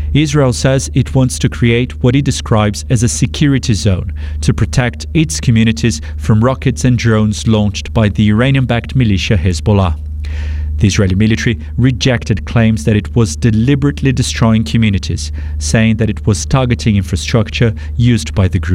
Israel says it wants to create what it describes as a security zone to protect its communities from rockets and drones launched by the Iranian-backed militia Hezbollah. The Israeli military rejected claims that it was deliberately destroying communities, saying that it was targeting infrastructure used by the group.